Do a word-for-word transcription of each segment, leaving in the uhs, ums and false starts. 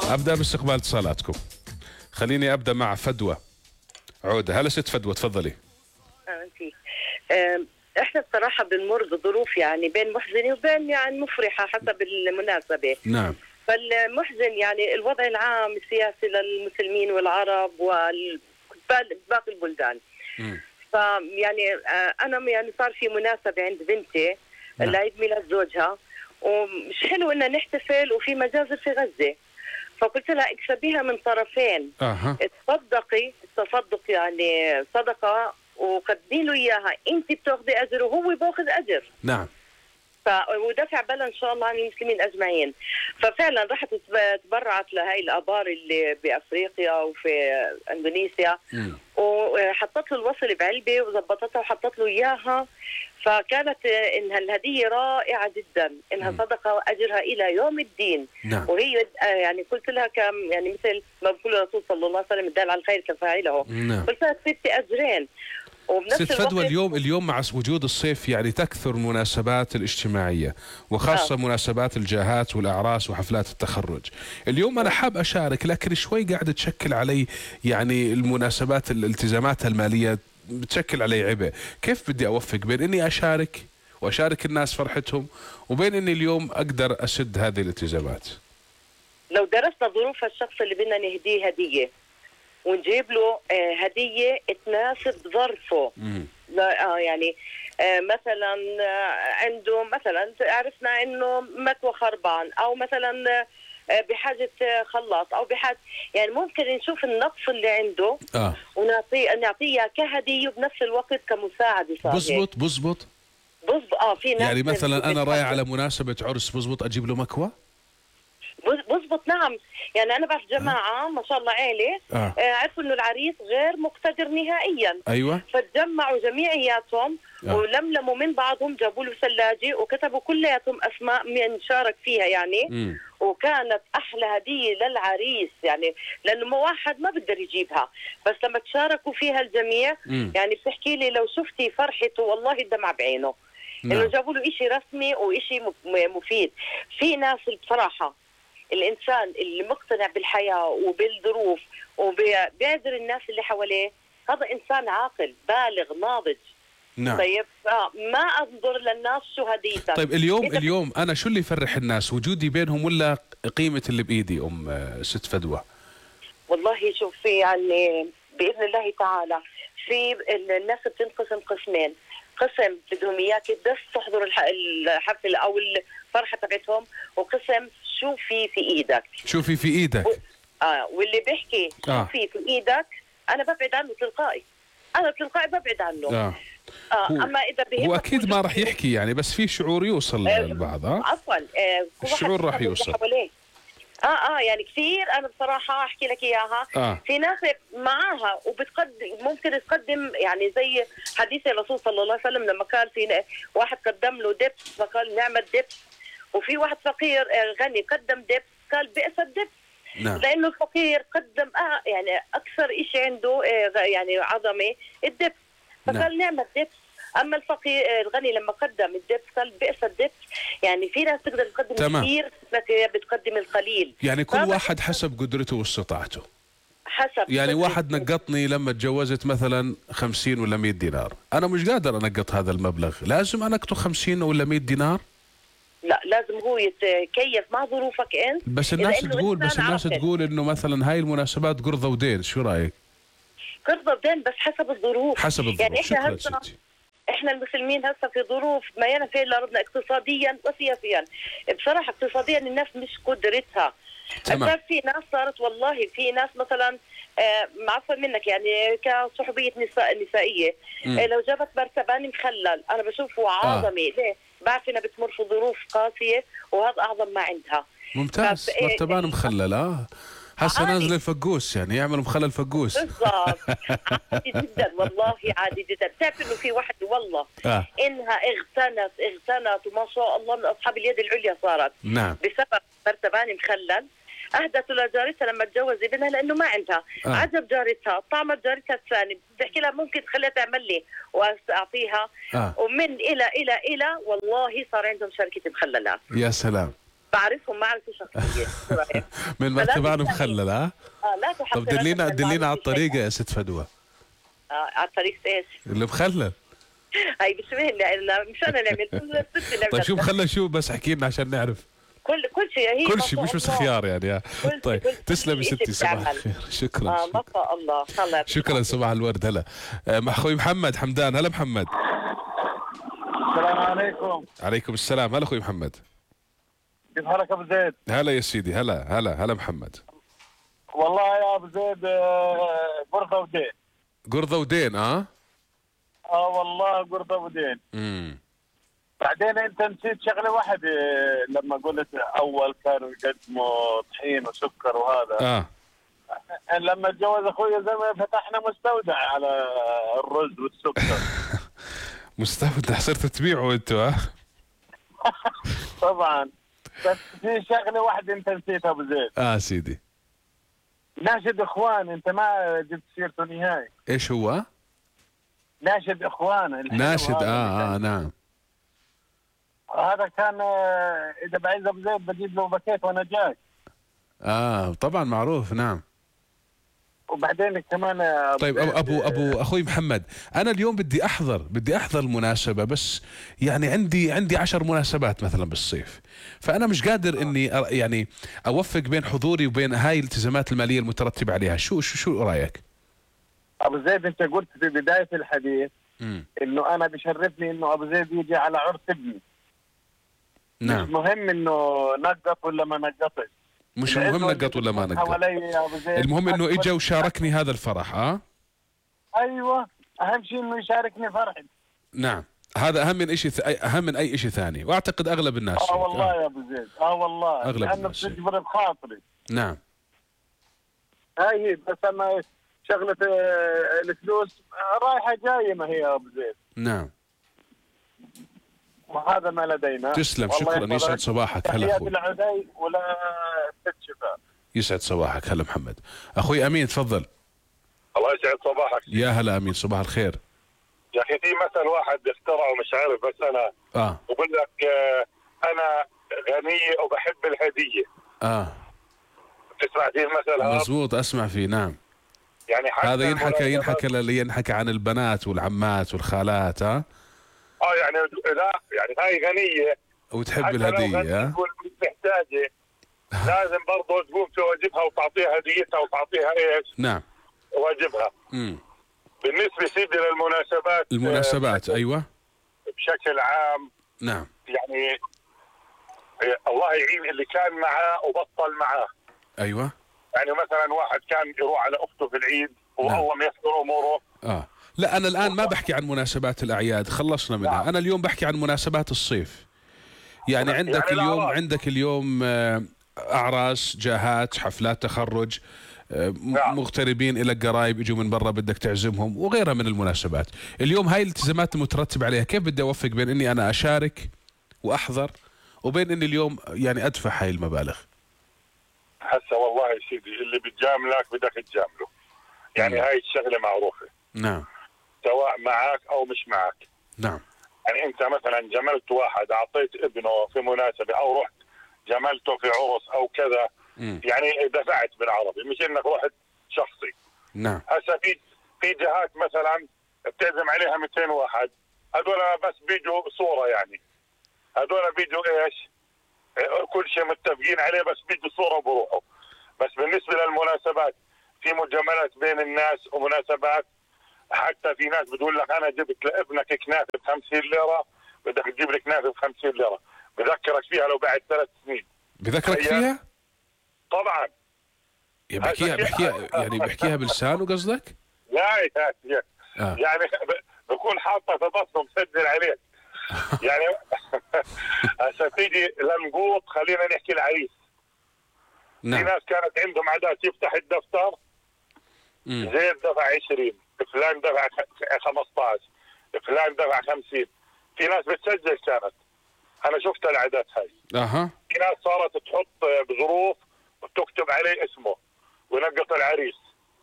أبدأ باستقبال اتصالاتكم. خليني أبدأ مع فدوى عودة. هلا ست فدوى، تفضلي. أهلا فيك. احنا بصراحة بنمر بظروف يعني بين محزنة وبين يعني مفرحة حسب المناسبة. نعم. فالمحزن يعني الوضع العام السياسي للمسلمين والعرب وباقي البلدان. م. فيعني أنا يعني صار في مناسبة عند بنتي، نعم. لعيد ميلاد زوجها، ومش حلو إن نحتفل وفي مجازر في غزة. فقلت لها اكسبيها من طرفين. أها. تصدقي التصدق يعني صدقة وقدمي له اياها، انت بتاخذي اجر وهو باخذ اجر. نعم. ف ودفع بلا ان شاء الله عن المسلمين اجمعين. ففعلا رحت تبرعت لهي الابار اللي بافريقيا وفي اندونيسيا، م. وحطت له الوصل بعلبه وظبطتها وحطت له اياها. فكانت انها الهديه رائعه جدا، انها م. صدقه واجرها الى يوم الدين. نعم. وهي يعني قلت لها كم يعني مثل ما بقول الرسول صلى الله عليه وسلم الدال على الخير كفاعله. نعم. قلت لها كسبتي اجرين. ست فدوى، اليوم اليوم مع وجود الصيف يعني تكثر المناسبات الاجتماعية، وخاصة آه. مناسبات الجاهات والأعراس وحفلات التخرج. اليوم أنا حاب أشارك، لكن شوي قاعدة تشكل علي يعني المناسبات الالتزامات المالية بتشكل علي عبء. كيف بدي أوفق بين إني أشارك وأشارك الناس فرحتهم وبين إني اليوم أقدر أسد هذه الالتزامات؟ لو درسنا ظروف الشخص اللي بدنا نهديه هدية ونجيب له هدية تناسب ظرفه. لا آه يعني آه مثلا آه عنده مثلا عرفنا انه مكوى خربان، او مثلا آه بحاجة خلاط، او بحاجة يعني ممكن نشوف النقص اللي عنده آه. ونعطيه نعطيها كهدية وبنفس الوقت كمساعدة. صار بزبط بزبط بزبط اه في ناس يعني مثلا انا رايح على مناسبة عرس، بزبط اجيب له مكوى؟ بزبط نعم. يعني انا بعرف جماعه ما شاء الله عيله آه. آه عرفوا انه العريس غير مقتدر نهائيا. ايوه. فتجمعوا جميعياتهم آه. ولملموا من بعضهم، جابوا له ثلاجه وكتبوا كلياتهم اسماء من شارك فيها يعني. م. وكانت احلى هديه للعريس يعني، لانه ما واحد ما بقدر يجيبها، بس لما تشاركوا فيها الجميع م. يعني بتحكي لي لو شفتي فرحته والله الدمع بعينه. نعم. انه جابوا له شيء رسمي وشيء مفيد. في ناس بصراحه الإنسان اللي مقتنع بالحياة وبالظروف وبيقدر الناس اللي حواليه، هذا إنسان عاقل بالغ ناضج. نعم. طيب آه ما أنظر للناس شو هديتك. طيب اليوم اليوم أنا شو اللي يفرح الناس، وجودي بينهم ولا قيمة اللي بإيدي أم ست فدوى؟ والله شوف يعني بإذن الله تعالى في الناس بتنقسم قسمين. قسم بدهم إياك بس تحضر الحفل أو الفرحة تبعتهم، وقسم شو في في ايدك. شو في في ايدك؟ و... اه واللي بيحكي شو آه. في في ايدك انا ببعد عنه تلقائي. انا تلقائي ببعد عنه. اه, آه. اما اذا هو اكيد ما راح يحكي يعني، بس في شعور يوصل آه. للبعض. اه عفوا آه. الشعور راح يوصل. اه اه يعني كثير. انا بصراحه احكي لك اياها. آه. في ناس معاها وبتقدم، ممكن تقدم يعني زي حديث الرسول صلى الله عليه وسلم لما قال في واحد قدم له دبس فقال نعم الدبس، وفي واحد فقير غني قدم دبس قال بئس الدبس. نعم. لانه الفقير قدم آه يعني اكثر شيء عنده آه يعني عظمه الدبس، فقال نعم الدبس. اما الفقير الغني لما قدم الدبس قال بئس الدبس. يعني في ناس تقدر تقدم تمام. كثير بس هي بتقدم القليل. يعني كل واحد حسب قدرته واستطاعته. حسب يعني واحد نقطني لما تجوزت مثلا خمسين ولا مئة دينار، انا مش قادر انقط هذا المبلغ، لازم انقطه خمسين ولا مئة دينار؟ لا لازم هو يتكيف مع ظروفك انت. بس الناس تقول بس الناس عاقل. تقول انه مثلا هاي المناسبات قرضة ودين، شو رايك؟ قرضة ودين بس حسب الظروف. حسب الظروف. يعني شكرا ستي. احنا المسلمين هسه في ظروف ما ينفع الا ربنا اقتصاديا وسياسيا. بصراحه اقتصاديا الناس مش قدرتها. تمام. في ناس صارت والله في ناس مثلا آه معفوا منك يعني كصحوبيه نساء نسائيه آه لو جابت برتبان مخلل انا بشوفه عظمه. آه. ليه؟ بعرف انها بتمر في ظروف قاسيه وهذا اعظم ما عندها. ممتاز. برتبان مخلل. اه هسه نازل الفقوس يعني يعملوا مخلل فقوس. بالضبط. عادي جدا والله عادي جدا. بتعرف انه في واحد والله آه. انها اغتنت اغتنت وما شاء الله من اصحاب اليد العليا صارت. نعم. بسبب برتبان مخلل اهدته لجارتها لما تجوز ابنها لانه ما عندها. آه. عجب جارتها، طعمت جارتها الثاني، بتحكي لها ممكن تخليها تعمل لي واعطيها. آه. ومن الى الى الى والله صار عندهم شركه مخللات. يا سلام. بعرفهم معرفة شخصية. من ما تبعنا مخلل. ها اه لا تحقق. طب دلينا دلينا على الطريقة يا ست فدوى. اه على الطريق ايش؟ اللي مخلل. هاي بشبهني انا، مش انا اللي عملت. طيب شو مخلل شو؟ بس احكي لنا عشان نعرف. كل كل شيء هي كل شيء، مش بس خيار يعني. طيب تسلمي ستي، صباح الخير. شكرا. اه ما شاء الله. الله شكرا. صباح الورد. هلا مع اخوي محمد حمدان. هلا محمد. السلام عليكم. عليكم السلام. هلا اخوي محمد. كيف حالك ابو زيد؟ هلا يا سيدي. هلا هلا هلا محمد. والله يا ابو زيد قرضه ودين. قرضه ودين. اه اه والله قرضه ودين. امم بعدين انت نسيت شغله واحده لما قلت اول كانوا يقدموا طحين وسكر وهذا. اه لما اتجوز اخوي زلمه فتحنا مستودع على الرز والسكر. مستودع صرت تبيعوا انتوا؟ ها طبعا. بس في شغله واحده انت نسيتها ابو زيد. اه سيدي. ناشد اخوان انت ما جبت سيرته نهائي. ايش هو؟ ناشد اخوان. ناشد. اه اه نعم. هذا كان اذا بعز ابو زيد بجيب له باكيت وانا جاي. اه طبعا معروف. نعم. وبعدين كمان طيب ابو ابو ابو اخوي محمد، انا اليوم بدي احضر بدي احضر المناسبه، بس يعني عندي عندي عشر مناسبات مثلا بالصيف، فانا مش قادر اني يعني اوفق بين حضوري وبين هاي الالتزامات الماليه المترتبه عليها. شو شو شو رايك؟ ابو زيد انت قلت في بدايه الحديث امم انه انا بشرفني انه ابو زيد يجي على عرس ابني. نعم. مش مهم انه نقط ولا ما نقطش. مش المهم نقط ولا ما نقط. المهم انه اجى وشاركني هذا الفرح. اه ايوه اهم شيء انه يشاركني فرحي. نعم. هذا اهم من شيء ث... اهم من اي شيء ثاني، واعتقد اغلب الناس. اه والله آه. يا ابو زيد اه والله اغلب لانه بتجبر بخاطري. نعم. هاي هي. بس اما شغله الفلوس رايحه جايه ما هي يا ابو زيد. نعم. وهذا ما لدينا. تسلم. شكرا. يسعد صباحك. هلا اخوي. العدي ولا ست شفاء. يسعد صباحك. هلا محمد. اخوي امين تفضل. الله يسعد صباحك. يا هلا امين. صباح الخير. يا اخي في مثل واحد اخترعه مش عارف بس انا اه بقول لك آه انا غنيه وبحب الهديه. اه تسمع فيه المثل هذا؟ مزبوط اسمع فيه. نعم. يعني هذا ينحكى ينحكى ينحكى عن البنات والعمات والخالات. ها اه يعني لا يعني هاي غنيه وتحب الهديه. ها محتاجه لازم برضه تقوم تواجبها وتعطيها هديتها وتعطيها ايش؟ نعم. واجبها. امم بالنسبه سيدي للمناسبات المناسبات. آه ايوه بشكل عام. نعم. يعني الله يعين اللي كان معاه وبطل معاه. ايوه. يعني مثلا واحد كان يروح على اخته في العيد والله ما يسر اموره. اه لا انا الان ما بحكي عن مناسبات الاعياد، خلصنا منها. نعم. انا اليوم بحكي عن مناسبات الصيف. يعني عندك يعني اليوم الأعراس. عندك اليوم اعراس، جاهات، حفلات تخرج، نعم. مغتربين الى قرايب يجوا من برا بدك تعزمهم وغيرها من المناسبات. اليوم هاي الالتزامات المترتب عليها، كيف بدي اوفق بين اني انا اشارك واحضر وبين اني اليوم يعني ادفع هاي المبالغ؟ هسه والله يا سيدي اللي بتجاملك بدك تجامله. يعني هاي الشغله معروفه. نعم. سواء معك او مش معك. نعم. يعني انت مثلا جملت واحد اعطيت ابنه في مناسبه او رحت جملته في عرس او كذا. مم. يعني دفعت بالعربي مش انك رحت شخصي. نعم. هسه في في جهات مثلا بتعزم عليها مئتين واحد، هذول بس بيجوا صوره يعني. هذول بيجوا ايش؟ كل شيء متفقين عليه بس بيجوا صوره وبروحوا. بس بالنسبه للمناسبات في مجاملات بين الناس ومناسبات. حتى في ناس بتقول لك انا جبت لابنك كنافه ب خمسين ليره بدك تجيب لي كنافه ب خمسين ليره، بذكرك فيها لو بعد ثلاث سنين. بذكرك فيها؟ طبعا. بحكيها بحكيها يعني بحكيها بلسانه قصدك؟ لا يا آه. يعني بكون حاطه في بطنه مسجل عليك. يعني هسه تيجي لنقوط خلينا نحكي العريس. نعم. في ناس كانت عندهم عادات يفتح الدفتر. مم. زيد دفع عشرين، فلان دفع خمسة عشر، فلان دفع خمسين. في ناس بتسجل كانت. انا شفت العادات هاي. اها. في ناس صارت تحط بظروف وتكتب عليه اسمه ونقط العريس.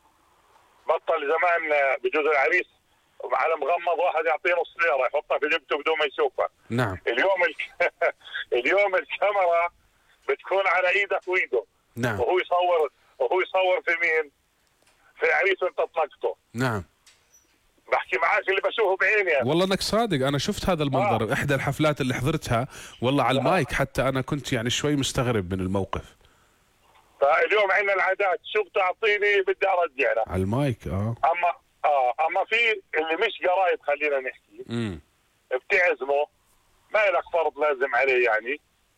بطل زمان بجوز العريس على مغمض واحد يعطيه نص ليره يحطها في جيبته بدون ما يشوفها. نعم. اليوم ال... اليوم الكاميرا بتكون على ايدك وايده. نعم. وهو يصور وهو يصور في مين؟ في العريس وانت تنقطه. نعم. بحكي معاك اللي بشوفه بعيني يعني. والله انك صادق، انا شفت هذا المنظر آه. احدى الحفلات اللي حضرتها والله على المايك، حتى انا كنت يعني شوي مستغرب من الموقف. فاليوم عندنا العادات، شو بتعطيني بدي ارجع لك على المايك. اه اما اه اما في اللي مش قرايب خلينا نحكي امم بتعزمه ما لك فرض لازم عليه يعني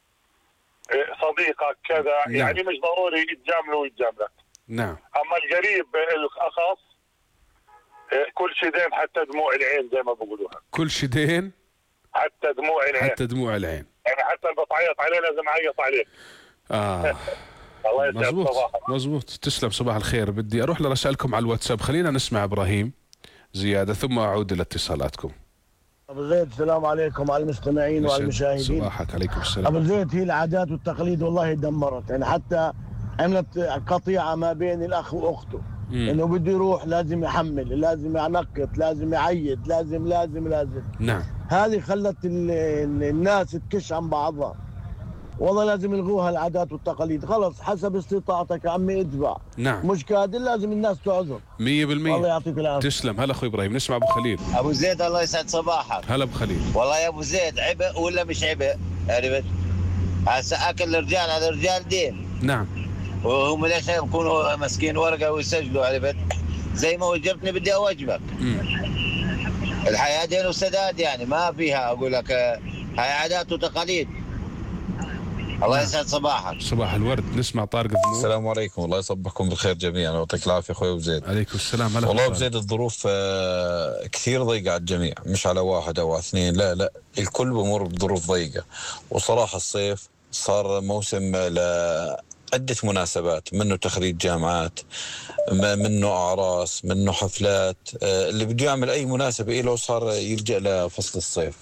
صديقك كذا. نعم. يعني مش ضروري يتجامله ويتجاملك. نعم. اما القريب الاخص كل شدين حتى دموع العين زي ما بقولوها. كل شدين حتى دموع العين. حتى دموع العين. يعني حتى اللي بتعيط عليه لازم اعيط عليه. اه الله يسعد مزبوط صباحك. مزبوط. تسلم، صباح الخير. بدي اروح لرسائلكم على الواتساب، خلينا نسمع ابراهيم زياده ثم اعود الى اتصالاتكم. ابو زيد السلام عليكم على المستمعين وعلى المشاهدين. صباحك. عليكم السلام. ابو زيد هي العادات والتقاليد والله دمرت، يعني حتى عملت قطيعه ما بين الاخ واخته، انه بده يروح لازم يحمل، لازم ينقط، لازم يعيد، لازم لازم لازم. نعم. هذه خلت الناس تكش عن بعضها. والله لازم يلغوها العادات والتقاليد، خلص حسب استطاعتك يا عمي ادفع. نعم. مش قادر لازم الناس تعذر. مية بالمية. الله يعطيك العافيه. تسلم. هلا اخوي ابراهيم. نسمع ابو خليل. ابو زيد الله يسعد صباحك. هلا ابو خليل. والله يا ابو زيد عبء ولا مش عبء؟ عرفت؟ هسه اكل الرجال على الرجال دين. نعم. وهم ليش يكونوا ماسكين ورقه ويسجلوا؟ عرفت؟ زي ما وجبتني بدي اوجبك. الحياه دين وسداد، يعني ما فيها اقول لك هاي عادات وتقاليد. الله يسعد صباحك. صباح الورد. نسمع طارق الذنوب. السلام عليكم، الله يصبحكم بالخير جميعا ويعطيك العافيه اخوي ابو زيد. عليكم السلام. هلا والله ابو زيد الظروف كثير ضيقه على الجميع، مش على واحد او اثنين، لا لا الكل بمر بظروف ضيقه. وصراحه الصيف صار موسم لعده مناسبات، منه تخريج جامعات، منه اعراس، منه حفلات، اللي بده يعمل اي مناسبه له صار يلجا لفصل الصيف.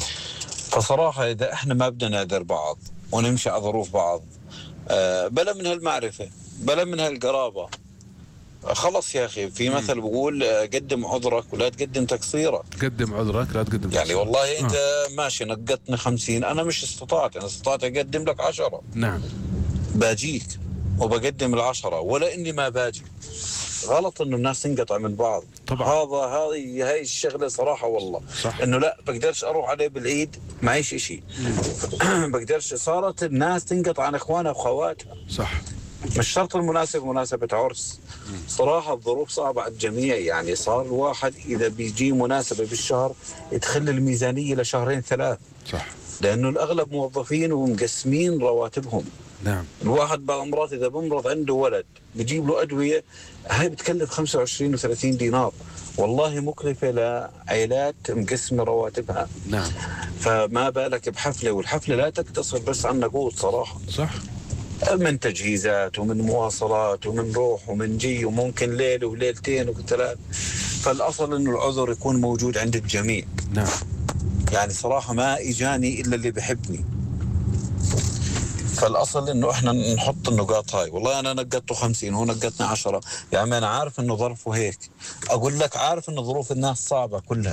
فصراحه اذا احنا ما بدنا نقدر بعض ونمشي على ظروف بعض، بلا من هالمعرفة بلا من هالقرابة، خلص يا أخي في مثل بقول قدم عذرك ولا تقدم تقصيرك. قدم عذرك لا تقدم تقصيرك. يعني والله أنت آه. ماشي نقطني خمسين، أنا مش استطعت، أنا استطعت أقدم لك عشرة. نعم. باجيك وبقدم العشرة ولا إني ما باجي. غلط إنه الناس تنقطع من بعض. طبعا. هذا هذه هاي الشغلة صراحة والله. صح. إنه لا بقدرش أروح عليه بالعيد معيش إشي. بقدرش. صارت الناس تنقطع عن إخوانها وأخواتها. صح. مش شرط المناسبة مناسبة عرس. صراحة الظروف صعبة على الجميع، يعني صار الواحد إذا بيجي مناسبة بالشهر يدخل الميزانية لشهرين ثلاث. صح. لأنه الأغلب موظفين ومقسمين رواتبهم. نعم. الواحد بعض مرات إذا بمرض عنده ولد بجيب له أدوية، هاي بتكلف خمسة وعشرين وثلاثين دينار، والله مكلفة لعائلات مقسمة رواتبها. نعم. فما بالك بحفلة، والحفلة لا تقتصر بس عن نقود صراحة. صح. من تجهيزات ومن مواصلات ومن روح ومن جي، وممكن ليلة وليلتين وثلاث. فالأصل إنه العذر يكون موجود عند الجميع. نعم. يعني صراحة ما إجاني إلا اللي بحبني. فالأصل إنه إحنا نحط النقاط هاي. والله أنا نقطته خمسين هو نقطني عشرة، يعني أنا عارف إنه ظرفه هيك. أقول لك عارف إنه ظروف الناس صعبة كلها.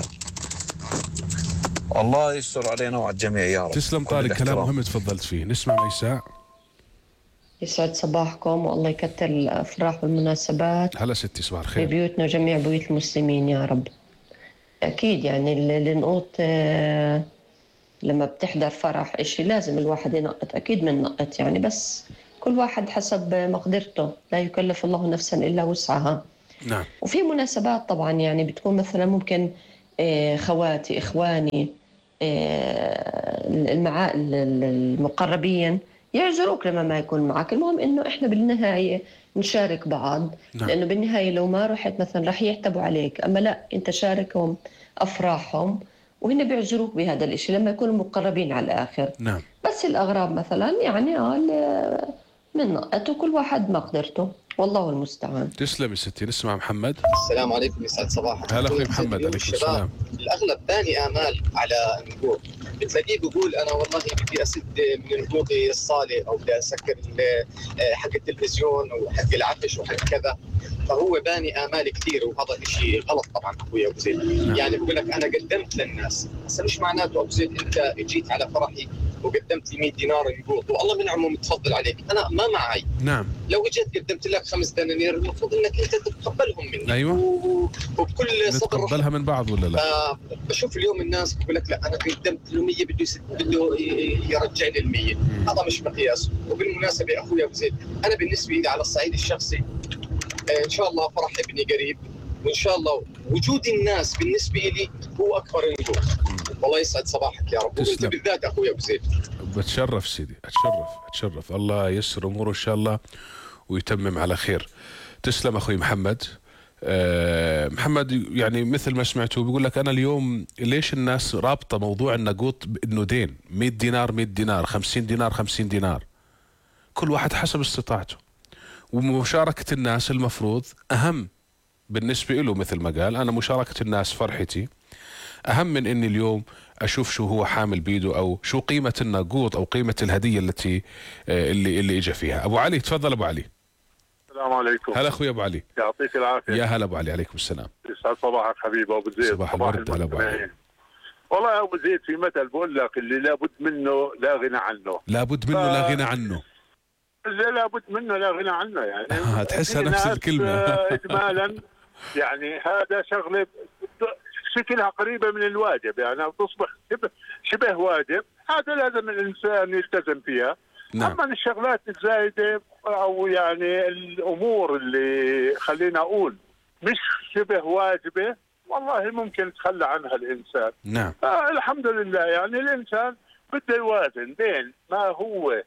الله يستر علينا وعلى الجميع يا رب. تسلم طارق، كلام مهم تفضلت فيه. نسمع ميساء. يسعد صباحكم والله يكتر الأفراح والمناسبات. هلا ستي صباح الخير. في بيوتنا وجميع بيوت المسلمين يا رب. أكيد يعني النقوط آه لما بتحضر فرح إشي لازم الواحد ينقط، أكيد من نقط يعني، بس كل واحد حسب مقدرته، لا يكلف الله نفسا إلا وسعها. نعم. وفي مناسبات طبعا يعني بتكون مثلا ممكن آه خواتي إخواني آه المعا المقربين يعذروك لما ما يكون معك. المهم إنه إحنا بالنهاية نشارك بعض. نعم. لأنه بالنهاية لو ما رحت مثلا رح يعتبوا عليك، أما لا أنت شاركهم أفراحهم وهن بيعذروك بهذا الإشي لما يكونوا مقربين على الآخر. نعم. بس الأغراب مثلا يعني آه من نقطه كل واحد مقدرته، والله المستعان. تسلم يا ستي. نسمع محمد. السلام عليكم، يسعد صباحك. هلا اخوي محمد. عليكم السلام. الاغلب باني امال على النقود، بتلاقيه بيقول انا والله بدي اسد من نقودي الصاله او بدي اسكر حق التلفزيون وحق العفش وحق كذا، فهو باني امال كثير، وهذا شيء غلط طبعا اخوي ابو زيد. يعني بقول لك انا قدمت للناس، هسه مش معناته ابو زيد انت جيت على فرحي وقدمت لي مئة دينار نقود والله منعم ومتفضل عليك، انا ما معي. نعم. لو اجيت قدمت لك خمس دنانير المفروض انك انت تتقبلهم مني. ايوه. وبكل صبر نتقبلها من بعض ولا لا؟ آه بشوف اليوم الناس بقول لك لا انا قدمت له مية بده بده يرجع لي ال مية، هذا مش مقياس. وبالمناسبه يا اخوي ابو زيد، انا بالنسبه لي على الصعيد الشخصي آه ان شاء الله فرح ابني قريب، وان شاء الله وجود الناس بالنسبه لي هو اكبر نجوم. والله يسعد صباحك يا رب، وانت بالذات اخوي ابو زيد. بتشرف سيدي، اتشرف اتشرف. الله ييسر اموره ان شاء الله ويتمم على خير. تسلم اخوي محمد. أه محمد يعني مثل ما سمعتوا بيقول لك انا اليوم ليش الناس رابطه موضوع النقود انه دين، مئة دينار مئة دينار، خمسين دينار خمسين دينار، كل واحد حسب استطاعته. ومشاركه الناس المفروض اهم بالنسبه له، مثل ما قال انا مشاركه الناس فرحتي اهم من اني اليوم اشوف شو هو حامل بيده او شو قيمه النقود او قيمه الهديه التي اللي اللي اجى فيها. ابو علي تفضل. ابو علي. السلام عليكم. هلا اخوي ابو علي. يعطيك العافيه. يا هلا ابو علي. عليكم السلام. يسعد صباحك حبيبي ابو زيد. صباح الورد. هلا ابو علي. والله يا ابو زيد في مثل بقول لك اللي لابد منه لا غنى عنه. لابد منه ف... لا غنى عنه. اللي لابد منه لا غنى عنه يعني. آه تحسها نفس الكلمه. اجمالا يعني هذا شغله شكلها قريبه من الواجب يعني، او تصبح شبه شبه واجب، هذا لازم الانسان يلتزم فيها. نعم. اما الشغلات الزايده او يعني الامور اللي خلينا اقول مش شبه واجبه والله ممكن يتخلى عنها الانسان. نعم. آه الحمد لله يعني الانسان بده يوازن بين ما هو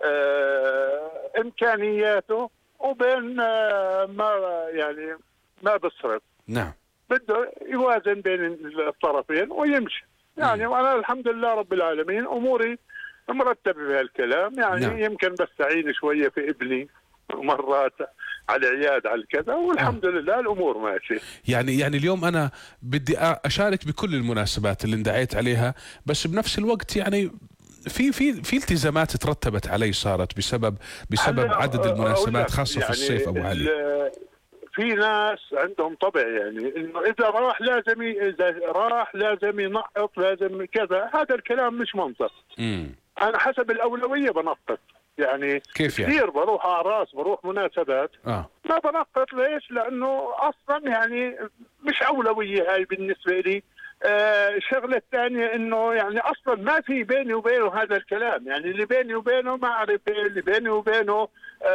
آه امكانياته وبين آه ما يعني ما بصرف. نعم. بده يوازن بين الطرفين ويمشي يعني. وانا الحمد لله رب العالمين اموري مرتبه بهالكلام يعني. نعم. يمكن بستعين شويه في ابني مرات على العياد على كذا، والحمد آه. لله الامور ماشيه. يعني يعني اليوم انا بدي اشارك بكل المناسبات اللي اندعيت عليها، بس بنفس الوقت يعني في في في التزامات ترتبت علي صارت بسبب بسبب عدد المناسبات خاصه يعني في الصيف. ابو علي في ناس عندهم طبع يعني انه اذا راح لازم اذا راح لازم ينقط لازم كذا، هذا الكلام مش منطق. امم انا حسب الاولويه بنقط يعني. كيف يعني؟ كثير بروح اعراس بروح مناسبات اه ما بنقط. ليش؟ لانه اصلا يعني مش اولويه هاي بالنسبه لي. آه الشغله الثانيه انه يعني اصلا ما في بيني وبينه هذا الكلام يعني. اللي بيني وبينه معرفه، اللي بيني وبينه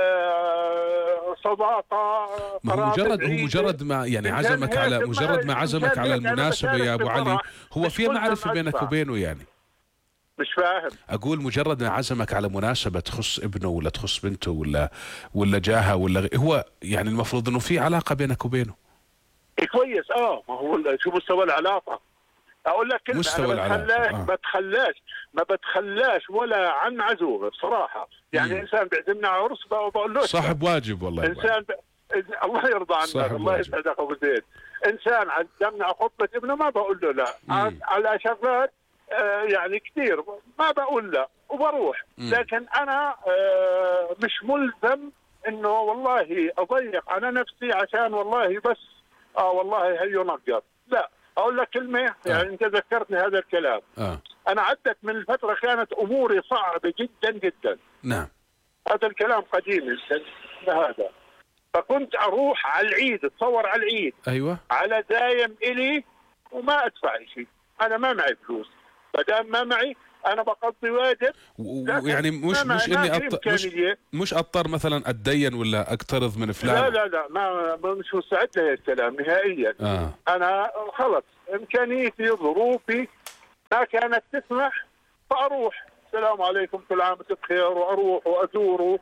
آه صداقه. ما هو مجرد هو مجرد ما يعني عزمك على مجرد ما عزمك على المناسبه يا ابو علي، هو في معرفه بينك وبينه يعني. مش فاهم. اقول مجرد ما عزمك على مناسبه تخص ابنه ولا تخص بنته ولا ولا جاها ولا هو يعني المفروض انه في علاقه بينك وبينه. كويس. اه ما هو شو مستوى العلاقه؟ اقول لك كلمه مستوى انا العلاقه ما بتخلاش ما بتخلاش ولا عن عزومه بصراحه يعني. مم. انسان بيعزمنا على عرس بقول له صاحب واجب والله. انسان ب... الله يرضى عنك الله يسعدك ابو زيد. انسان عزمنا على خطبه ابنه ما بقول له لا. مم. على شغلات آه يعني كثير ما بقول لا وبروح. مم. لكن انا آه مش ملزم انه والله اضيق على نفسي عشان والله بس اه والله هيو نقر. لا اقول لك كلمه يعني. آه. انت ذكرتني هذا الكلام. آه. انا عدت من الفتره كانت اموري صعبه جدا جدا. نعم. هذا الكلام قديم هذا. فكنت اروح على العيد تصور على العيد. ايوه. على دايم الي وما ادفع شيء. انا ما معي فلوس. ما دام ما معي انا بقضي واجب. ويعني مش مش اني أط... مش, مش اضطر مثلا اتدين ولا اقترض من فلان. لا لا لا ما مش مستعد لهذا الكلام نهائيا. آه. انا خلص امكانيتي ظروفي ما كانت تسمح فاروح. السلام عليكم كل عام وانتم بخير، واروح وازور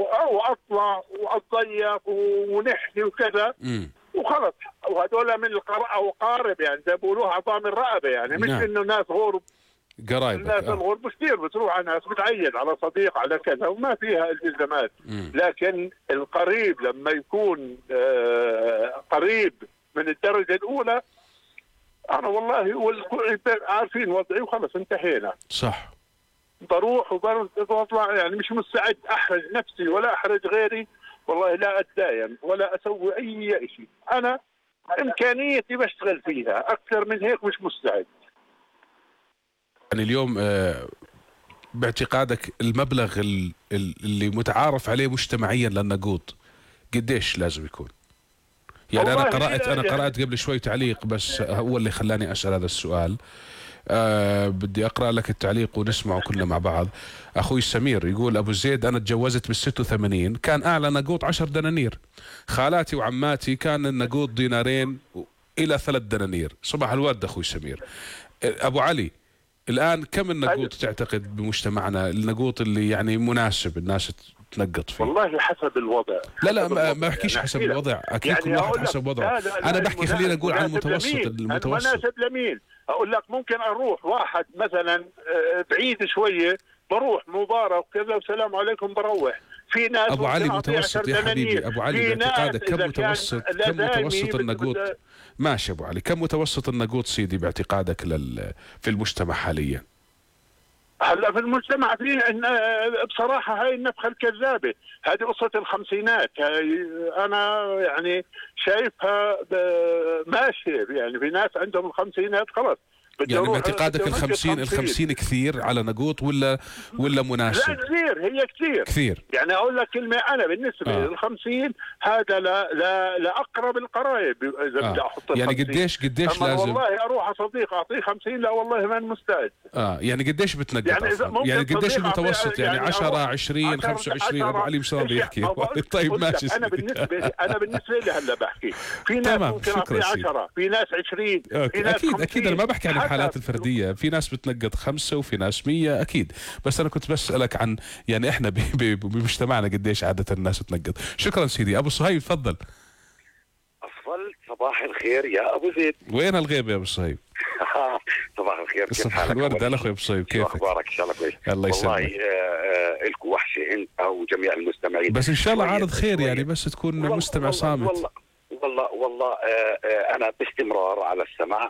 واطلع واتضيق ونحكي وكذا. م. وخلص. وهذول من الاقارب يعني زي ما بيقولوها عظام الرقبه يعني. مش نعم. انه ناس غرب قرايبك. الناس آه. الغرب كثير بتروح على ناس بتعين على صديق على كذا وما فيها التزامات. لكن القريب لما يكون آه قريب من الدرجه الاولى انا والله عارفين وضعي وخلص انتهينا. صح. بروح وبطلع يعني مش مستعد احرج نفسي ولا احرج غيري. والله لا اتداين ولا اسوي اي شيء. انا امكانيتي بشتغل فيها، اكثر من هيك مش مستعد. يعني اليوم باعتقادك المبلغ اللي متعارف عليه مجتمعيا للنقود قديش لازم يكون؟ يعني انا قرأت انا قرأت قبل شوي تعليق بس هو اللي خلاني اسأل هذا السؤال. أه بدي اقرأ لك التعليق ونسمعه كلنا مع بعض. اخوي سمير يقول ابو زيد انا تجوزت بالستة وثمانين كان اعلى نقود عشر دنانير، خالاتي وعماتي كان النقود دينارين الى ثلاث دنانير. صباح الورد اخوي سمير. ابو علي الان كم النقود تعتقد بمجتمعنا النقود اللي يعني مناسب الناس تنقط فيه؟ والله حسب الوضع. لا لا ما بحكيش يعني حسب الوضع، اكيد يعني كل واحد حسب وضعه. انا بحكي خلينا نقول عن المتوسط. المتوسط المناسب لمين؟ اقول لك ممكن اروح واحد مثلا بعيد شويه بروح مباراه وكذا والسلام عليكم بروح. في ناس ابو علي متوسط يا حبيبي. ابو علي باعتقادك كم متوسط كم متوسط النقود؟ ماشي ابو علي، كم متوسط النقود سيدي باعتقادك لل في المجتمع حاليا؟ هلا في المجتمع في بصراحه هاي النفخه الكذابه، هذه قصه الخمسينات، انا يعني شايفها ماشيه، يعني في ناس عندهم الخمسينات خلص. يعني باعتقادك الخمسين الخمسين كثير على نقوط ولا ولا مناسب؟ لا كثير، هي كثير كثير. يعني اقول لك كلمه انا بالنسبه آه. للخمسين هذا لا لا لاقرب القرايب اذا آه. بدي احط يعني قديش قديش لازم؟ والله اروح صديق اعطيه خمسين لا والله ما مستعد. اه يعني قديش بتنقط؟ يعني, يعني قديش المتوسط؟ يعني عشرة عشرين خمسة وعشرين. ابو علي مش راضي يحكي. طيب ماشي. انا بالنسبه لي انا بالنسبه لي هلا بحكي في ناس ممكن اعطيه عشرة، في ناس عشرين، في ناس اكيد اكيد انا ما بحكي عن الحالات الفردية، في ناس بتنقط خمسة وفي ناس مية أكيد، بس أنا كنت بسألك عن يعني إحنا بمجتمعنا قديش عادة الناس تنقط. شكرا سيدي. أبو صهيب تفضل. أفضل. صباح الخير يا أبو زيد. وين الغيب يا أبو صهيب؟ صباح الخير. كيف صباح الورد على أخوي أبو صهيب، كيفك؟ أخبارك؟ إن شاء الله كويس. الله يسلمك. والله إلكم وحشة أنت وجميع المستمعين، بس إن شاء الله عارض خير يعني، بس تكون مستمع صامت. والله والله والله آه آه أنا باستمرار على السماع.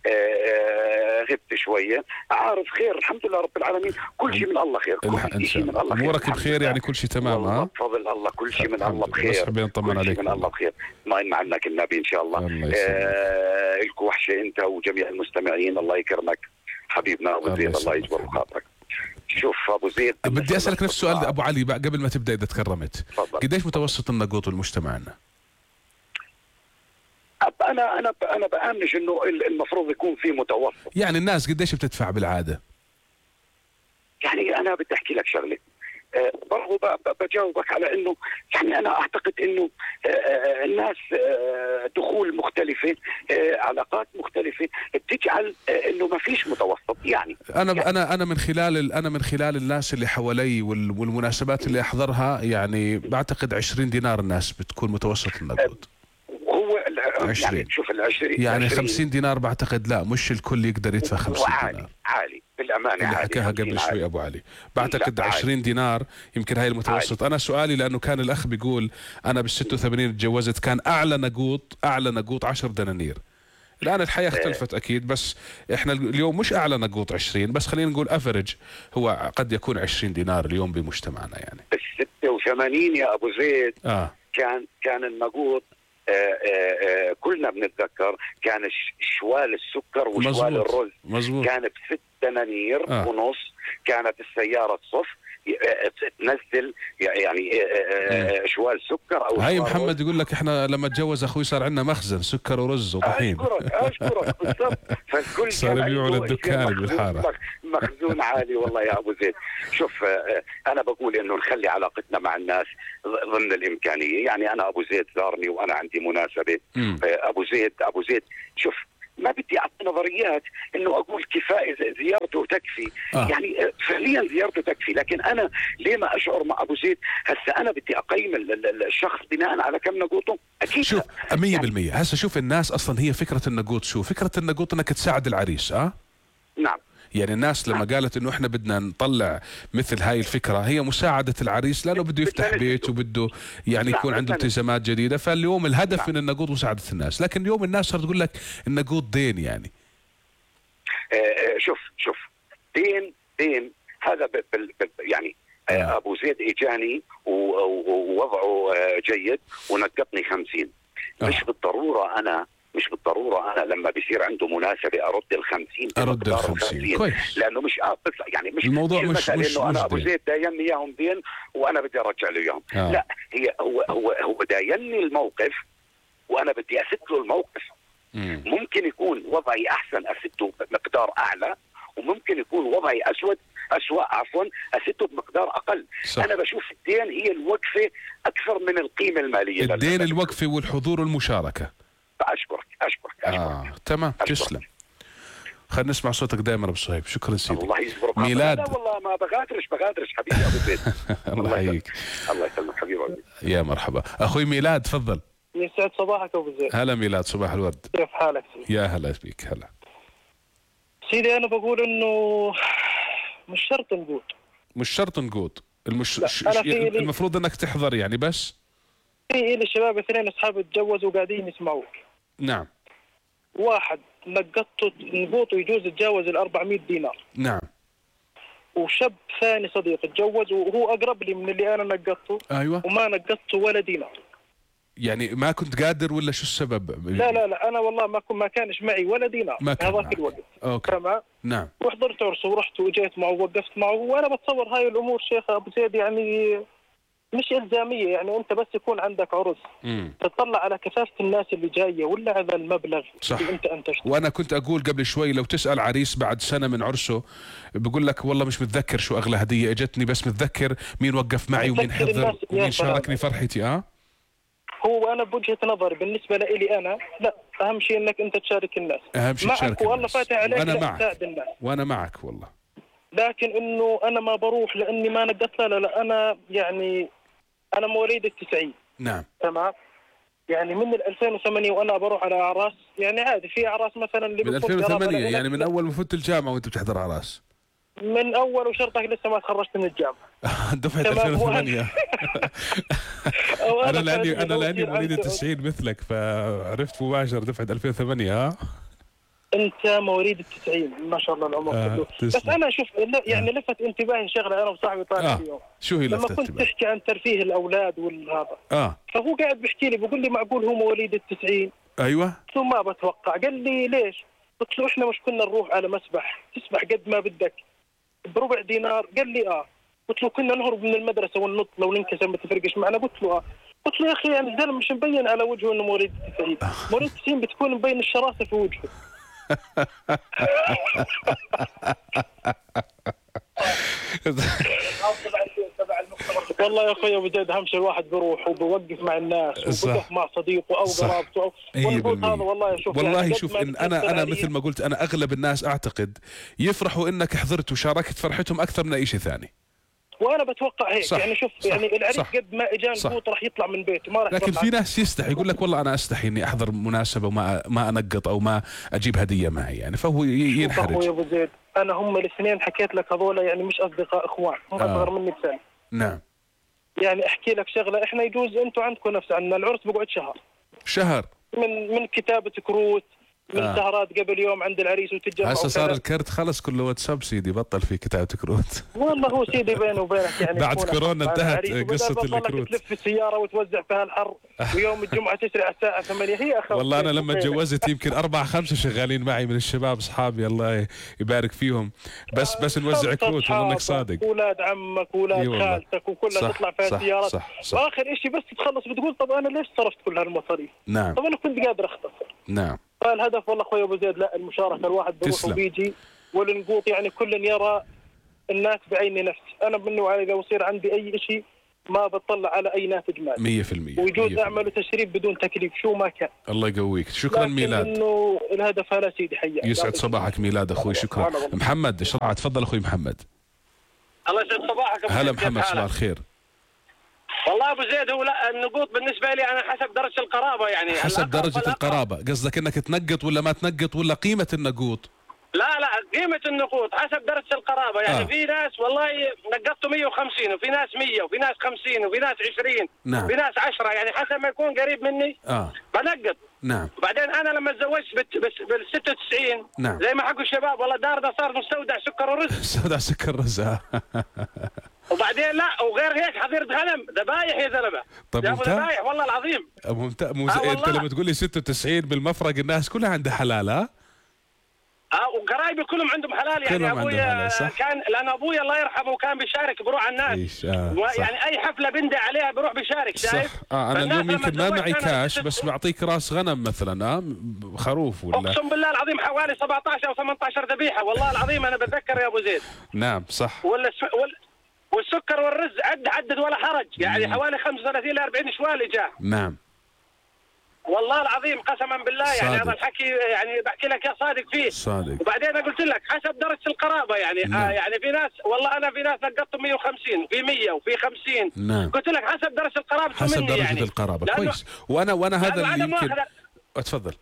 آه غبت شويه، عارف خير الحمد لله رب العالمين، كل شيء من الله خير، كل شيء من الله خير، امورك بخير يعني كل شيء تمام. ها بفضل الله كل شيء من الله بخير، بس حبينا نطمن عليك من الله بخير، ما ان عنك النبي ان شاء الله. آه لكم وحشه انت وجميع المستمعين، الله يكرمك حبيبنا ابو زيد، الله يجبر خاطرك. شوف ابو زيد بدي اسالك نفس السؤال ابو علي بقى قبل ما تبدا اذا تكرمت، قديش متوسط النقود المجتمع عندنا؟ انا انا انا بامنش انه المفروض يكون في متوسط. يعني الناس قديش بتدفع بالعاده؟ يعني انا بدي احكي لك شغله، أه برضو بجاوبك على انه يعني انا اعتقد انه أه الناس أه دخول مختلفه، أه علاقات مختلفه بتجعل أه انه ما فيش متوسط. يعني انا يعني انا انا من خلال انا من خلال الناس اللي حوالي والمناسبات اللي احضرها، يعني بعتقد عشرين دينار الناس بتكون متوسط النقود. هو يعني شوف العشرين يعني خمسين دينار بعتقد لا مش الكل يقدر يدفع خمسين دينار. عالي بالامانه، اللي حكاها قبل شوي ابو علي بعتقد عشرين دينار يمكن هاي المتوسط. عالي. انا سؤالي لانه كان الاخ بيقول انا بال ستة وثمانين تجوزت كان اعلى نقود اعلى نقود عشر دنانير. الان الحياه اختلفت اكيد، بس احنا اليوم مش اعلى نقود عشرين، بس خلينا نقول افرج هو قد يكون عشرين دينار اليوم بمجتمعنا. يعني ال ستة وثمانين يا ابو زيد آه. كان كان النقود آه آه آه كلنا بنتذكر كان شوال السكر وشوال مزبوط. الرز مزبوط. كان بست دنانير آه. ونص. كانت السيارة الصف تنزل يعني شوال سكر او هاي محمد يقول لك احنا لما تجوز اخوي صار عندنا مخزن سكر ورز وطحين. اشكرك اشكرك بالضبط. فالكل صار يبيعوا للدكان بالحاره مخزون عالي. والله يا ابو زيد شوف انا بقول انه نخلي علاقتنا مع الناس ضمن الامكانيه. يعني انا ابو زيد زارني وانا عندي مناسبه. م. ابو زيد ابو زيد شوف ما بدي اعطي نظريات انه اقول كفايه زيارته تكفي. آه. يعني فعليا زيارته تكفي، لكن انا ليه ما اشعر مع ابو زيد هسه انا بدي اقيم الشخص بناء على كم نقوطه؟ اكيد شوف مية بالمية. يعني هسه شوف الناس اصلا هي فكره النقوط شو فكره النقوط انك تساعد العريس. اه نعم. يعني الناس لما قالت انه احنا بدنا نطلع مثل هاي الفكره هي مساعده العريس لانه بده يفتح بيت وبده يعني يكون عنده التزامات جديده. فاليوم الهدف من النقود مساعده الناس، لكن اليوم الناس صارت تقول لك النقود دين. يعني آه شوف شوف دين دين هذا ب ب ب يعني آه ابو زيد اجاني ووضعه آه جيد ونقطني خمسين. آه. مش بالضروره انا مش مش بالضروره انا لما بيصير عنده مناسبه ارد الخمسين ارد الخمسين كويس، لانه مش آه يعني مش الموضوع مش مش انه انا مش ابو زيد دايني اياهم دين وانا بدي ارجع له اياهم. آه. لا، هي هو هو هو دايني الموقف وانا بدي اسد له الموقف. مم. ممكن يكون وضعي احسن اسده بمقدار اعلى، وممكن يكون وضعي اسود اسوأ عفوا اسده بمقدار اقل. صح. انا بشوف الدين هي الوقفه اكثر من القيمه الماليه. الدين الوقفه والحضور والمشاركه. اشكرك اشكرك اشكرك اه تمام، تسلم. خلينا نسمع صوتك دائما ابو صهيب. شكرا سيدي. الله يجبرك. ميلاد. لا والله ما بغادرش بغادرش حبيبي ابو زيد. الله يحييك. الله يسلمك حبيبي. يا مرحبا اخوي ميلاد، تفضل. يسعد صباحك ابو زيد. هلا ميلاد، صباح الورد. كيف حالك سيدي؟ يا هلا بك. هلا سيدي، انا بقول انه مش شرط نقول مش شرط نقود المش... ش... أنا في لي- المفروض انك تحضر يعني بس. في لي شباب اثنين اصحاب اتجوزوا وقاعدين يسمعوك. نعم واحد نقطته نقوطه يجوز يتجاوز ال أربعمائة دينار، نعم. وشاب ثاني صديق اتجوز وهو اقرب لي من اللي انا نقطته ايوه. وما نقطته ولا دينار. يعني ما كنت قادر ولا شو السبب؟ لا لا لا انا والله ما كن ما كانش معي ولا دينار ما كان هذاك معك. الوقت. اوكي تمام. نعم. وحضرت عرسه ورحت وجيت معه ووقفت معه، وانا بتصور هاي الامور شيخ ابو زيد يعني مش الزاميه، يعني انت بس يكون عندك عرس امم تطلع على كثافه الناس اللي جايه ولا على المبلغ صح. اللي انت انتجته. وانا كنت اقول قبل شوي لو تسال عريس بعد سنه من عرسه بقول لك والله مش متذكر شو اغلى هديه اجتني، بس متذكر مين وقف معي ومين متذكر حضر الناس- يا ومين سلام. شاركني فرحتي. اه هو انا بوجهه نظري بالنسبه لي انا لا، اهم شيء انك انت تشارك الناس. اهم شيء معك تشارك والله الناس. فاتح عليك وانا لا معك تساعد الناس. وانا معك والله. لكن انه انا ما بروح لاني ما نقصت، لا لا لا انا يعني انا مواليد التسعين. نعم تمام. يعني من ال ألفين وثمانية وانا بروح على اعراس، يعني عادي في اعراس مثلا اللي من بتكون ألفين وثمانية قرابة يعني لإلك. من اول ما فت الجامعه وانت بتحضر عراس. من اول وشرطك لسه ما تخرجت من الجامعه. دفعه تمام. ألفين وثمانية. أو انا أنا لاني فعلاً انا لاني بصير مواليد عنده- التسعين مثلك فعرفت مباشر دفعه ألفين وثمانية. ها انت مواليد التسعين ما شاء الله العمر آه، كله. تسلم. بس انا شوف لا- يعني لفت انتباهي شغله انا وصاحبي طالع آه. اليوم. شو هي لما لفت كنت انتباهك؟ تحكي عن ترفيه الاولاد والهذا، اه فهو قاعد بيحكي لي بيقول لي معقول هو مواليد التسعين؟ ايوه. قلت له ما بتوقع. قال لي ليش؟ قلت له احنا مش كنا نروح على مسبح تسبح قد ما بدك بربع دينار؟ قال لي اه. قلت له كنا نهرب من المدرسه وننط لو ننكسر ما تفرقش معنا. قلت له اه. قلت له يا اخي يعني الزلمه مش مبين على وجهه انه مواليد التسعين، مواليد التسعين بتكون مبين الشراسه في وجهه. والله يا اخوي ابو زيد اهم شيء الواحد بيروح وبوقف مع الناس وبوقف مع صديقه او صح. قرابته او مية والنقول بالمية. هذا والله شوف والله يعني قد شوف ما إن انا بتأثر انا علي. مثل ما قلت انا اغلب الناس اعتقد يفرحوا انك حضرت وشاركت فرحتهم اكثر من اي شيء ثاني. وانا بتوقع هيك. صح. يعني شوف صح. يعني العريس صح. قد ما اجى صح. نقوط راح يطلع من بيته ما راح لكن يطلع. في ناس يستحي يقول لك والله انا استحي اني احضر مناسبه وما ما انقط او ما اجيب هديه معي، يعني فهو ي- شوف اخوي ينحرج. ابو زيد انا هم الاثنين حكيت لك هذول يعني مش اصدقاء اخوان، هم آه. اصغر مني بسنه. نعم. يعني احكي لك شغله، احنا يجوز انتم عندكم نفس عندنا العرس بقعد شهر شهر. من من كتابه كروت من آه. سهرات قبل يوم عند العريس وتتجمعوا. هسه صار وكذا. الكرت خلص كله واتساب سيدي، بطل في كتابة كروت. والله هو سيدي بيني وبينك يعني بعد تكون كورونا أحط على انتهت العريس وبدل قصة بطلك الكروت. تلف السياره وتوزع فيها الحر ويوم الجمعه تسرع الساعه ثمانية هي اخف. والله انا لما تجوزت يمكن اربعة خمسة شغالين معي من الشباب اصحابي الله يبارك فيهم، بس بس نوزع خمسة كروت والله انك أصحابك صادق. اولاد عمك واولاد إي والله. خالتك وكلها صح، تطلع فيها صح، سيارات. صح، صح. واخر شيء بس تخلص بتقول طب انا ليش صرفت كل هالمصاريف؟ نعم طب انا كنت قادر اختصر. نعم. فالهدف والله اخوي ابو زيد لا المشاركه، الواحد بيروح تسلم. وبيجي والنقوط يعني كل يرى الناس بعين نفس. انا مني وعلي لو يصير عندي اي شيء ما بطلع على اي ناتج مالي مية في المية. ويجوز اعمله تشريب بدون تكليف شو ما كان. الله يقويك. شكرا لكن ميلاد. انه الهدف هلا سيدي حياك. يسعد صباحك ميلاد اخوي. شكرا. محمد اشرع تفضل اخوي محمد. الله يسعد صباحك أبو هلا زيد، محمد كيف صباح حالك؟ الخير. والله ابو زيد هو لا النقوط بالنسبه لي انا حسب درجه القرابه يعني حسب الأقرب درجة فالأقرب. القرابة، قصدك انك تنقط ولا ما تنقط ولا قيمة النقوط؟ لا لا قيمه النقوط حسب درجه القرابه يعني آه. في ناس والله نقطته مية وخمسين وفي ناس مية وفي ناس خمسين وفي ناس عشرين نعم. وفي ناس عشرة يعني حسب ما يكون قريب مني اه بنقط. نعم. وبعدين انا لما تزوجت بت- بس بال ستة وتسعين نعم. زي ما حكوا الشباب والله دارنا صار مستودع سكر ورز. سوداء سكر رزق. وبعدين لا وغير هيك حظيره غنم ذبايح يا زلمه. طب يا ابو ذبايح والله العظيم. ممتاز. مز... آه انت لما تقول لي ستة وتسعين بالمفرق الناس كلها عندها حلال ها؟ اه وقرايبي كلهم عندهم حلال يعني. ابويا كان لان ابويا الله يرحمه كان بيشارك بروح على الناس. آه يعني اي حفله بندع عليها بروح بيشارك شايف؟ صح. اه انا اليوم يمكن ما معي كاش بس بعطيك راس غنم مثلا اه خروف ولا. اقسم بالله العظيم حوالي سبعطعش او ثمانطعش ذبيحه والله العظيم انا بتذكر يا ابو زيد. نعم صح. ولا وال... والسكر والرز عد عدد ولا حرج يعني مم. حوالي خمسة وثلاثين ل أربعين شوال جاء. نعم والله العظيم قسما بالله صادق. يعني هذا الحكي يعني بحكي لك يا صادق فيه صادق. وبعدين انا قلت لك حسب درجه القرابه يعني. نعم. آه يعني في ناس والله انا في ناس نقطتهم مية وخمسين وفي مية وفي خمسين. نعم. قلت لك حسب درجه القرابه حسب مني درجه يعني. القرابه كويس. وانا وانا هذا اللي يمكن مؤاخذة... اتفضل.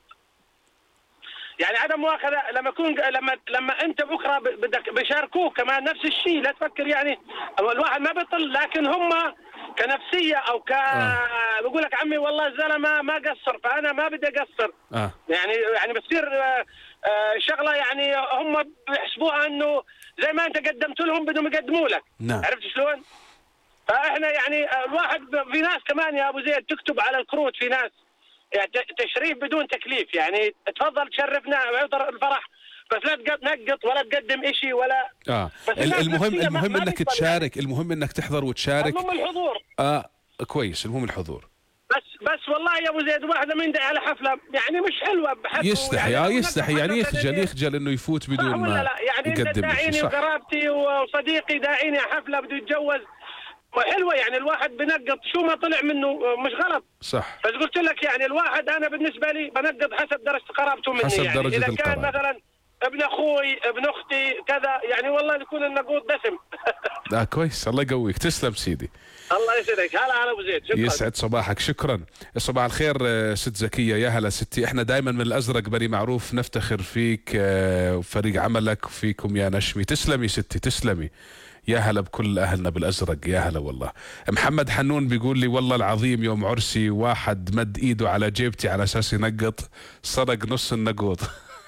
يعني عدم مؤاخذه لما يكون لما لما انت بكره بدك بيشاركوك كمان نفس الشيء لا تفكر يعني الواحد ما بيطل لكن هم كنفسيه او ك آه. بقول لك عمي والله الزلمه ما قصر فانا ما بدي اقصر. آه. يعني يعني بتصير آه آه شغله يعني هم بيحسبوها انه زي ما انت قدمت لهم بدهم يقدموا لك. نعم. عرفت شلون؟ فاحنا يعني الواحد في ناس كمان يا ابو زيد تكتب على الكروت في ناس يعني تشريف بدون تكليف يعني تفضل تشرفنا ويحضر الفرح بس لا تنقط ولا تقدم إشي ولا اه المهم المهم انك تشارك يعني. المهم انك تحضر وتشارك. المهم الحضور. اه كويس المهم الحضور. بس بس والله يا ابو زيد واحد من على حفله يعني مش حلوه بحكه يستحي يعني اه يستحي يعني يخجل يخجل انه يفوت بدون ما ولا لا يعني انت داعيني وقرابتي وصديقي داعيني حفله بده يتجوز حلوه يعني الواحد بنقط شو ما طلع منه مش غلط. صح. بس قلت لك يعني الواحد انا بالنسبه لي بنقط حسب درجه قرابته مني حسب يعني درجة اذا القرابة. كان مثلا ابن اخوي ابن اختي كذا يعني والله يكون النقود دسم. اه كويس الله يقويك تسلم سيدي. الله يسعدك هلا على ابو زيد. شكرا. يسعد صباحك شكرا. صباح الخير ست زكيه يا هلا ستي. احنا دائما من الازرق بني معروف نفتخر فيك وفريق عملك وفيكم يا نشمي. تسلمي ستي تسلمي. يا هلا بكل اهلنا بالازرق يا هلا والله. محمد حنون بيقول لي والله العظيم يوم عرسي واحد مد ايده على جيبتي على اساس ينقط سرق نص النقود.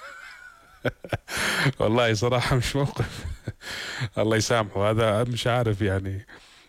والله صراحة مش موقف. الله يسامحه هذا مش عارف يعني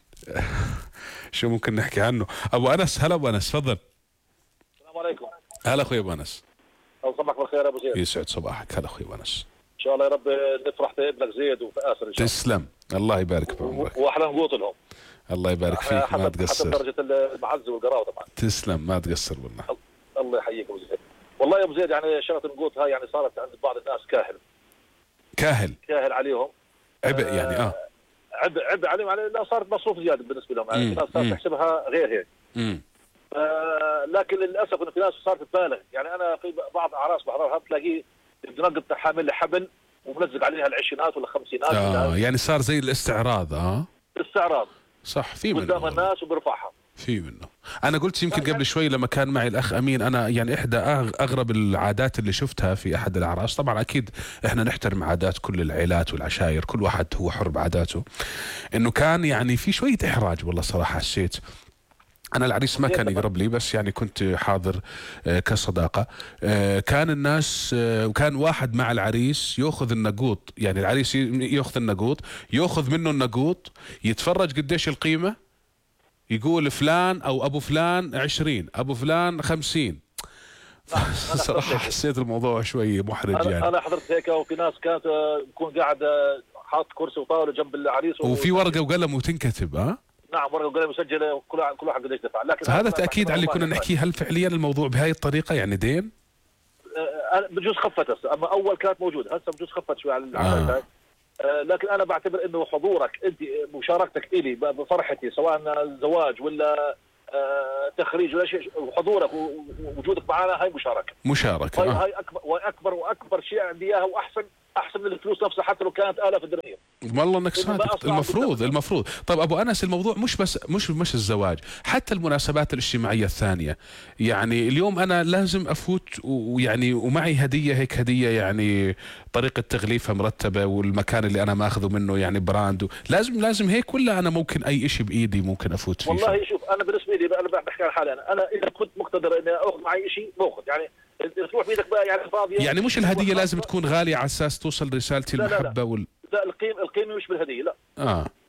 شو ممكن نحكي عنه. ابو انس هلا ابو انس تفضل. السلام عليكم. هلا اخوي ابو انس. صباحك بالخير ابو زيد. يسعد صباحك. هلا اخوي ابو انس. ان شاء الله يا رب نفرح بابنك زيد وفي اسر ان شاء الله. تسلم الله يبارك بعمرك. واحلى نقوط لهم. الله يبارك فيك ما تقصر. حسب درجة المعزة والقراوة طبعا. تسلم ما تقصر والله. الله يحييك ابو زيد. والله يا ابو زيد يعني شغله النقوط هاي يعني صارت عند بعض الناس كاهل. كاهل. كاهل عليهم. عبء آه يعني اه. عبء عبء عليهم يعني لا صارت مصروف زياده بالنسبه لهم يعني في ناس صارت تحسبها غير هيك. امم. آه لكن للاسف انه في ناس صارت تبالغ يعني انا في بعض اعراس بحضرها تلاقيه بنقط حامل حبل وملزق عليها العشرينات ولا الخمسينات. اه يعني صار زي الاستعراض اه. الاستعراض. صح في منه قدام الناس وبرفعها. في منه. انا قلت يمكن قبل شوي لما كان معي الاخ امين انا يعني احدى اغرب العادات اللي شفتها في احد الاعراس. طبعا اكيد احنا نحترم عادات كل العائلات والعشائر كل واحد هو حر بعاداته. انه كان يعني في شويه احراج والله صراحه حسيت. أنا العريس ما كان يقرب لي بس يعني كنت حاضر كصداقة. كان الناس وكان واحد مع العريس يأخذ النقوط يعني العريس يأخذ النقوط يأخذ منه النقوط يتفرج قديش القيمة يقول فلان أو أبو فلان عشرين أبو فلان خمسين. صراحة حسيت الموضوع شوي محرج أنا يعني. أنا حضرت هيك وفي ناس كانت تكون قاعد حاط كرسي وطاولة جنب العريس وفي ورقة وقلم وتنكتب ها. نعم ورقه وقلم مسجله وكل كل واحد قديش دفع. لكن هذا تاكيد على اللي كنا نحكيه. هل فعليا الموضوع بهاي الطريقه يعني دين؟ أه بجوز خفت هسه اما اول كانت موجوده هسه بجوز خفت شوي على العمل. آه. أه لكن انا بعتبر انه حضورك انت مشاركتك الي بفرحتي سواء زواج ولا أه تخريج ولا شيء وحضورك ووجودك معنا هاي مشاركه. مشاركه هاي, آه. هاي اكبر واكبر واكبر شيء عندي اياها واحسن احسن من الفلوس نفسها حتى لو كانت آلاف الدنانير. والله انك صادق. المفروض المفروض. طيب ابو انس الموضوع مش بس مش مش الزواج حتى المناسبات الاجتماعيه الثانيه. يعني اليوم انا لازم افوت ويعني ومعي هديه هيك هديه يعني طريقه تغليفها مرتبه والمكان اللي انا ماخذه منه يعني براند لازم لازم هيك ولا انا ممكن اي شيء بايدي ممكن افوت فيه. والله شوف انا بالنسبه لي انا بحكي عن حالي انا انا اذا كنت مقتدر اني اخذ معي شيء باخذ يعني تروح بيدك بقى يعني فاضيه. يعني مش الهديه لازم تكون غاليه على اساس توصل رسالتي المحبه لا لا. وال لا القيمه القيمه مش بالهديه لا. اه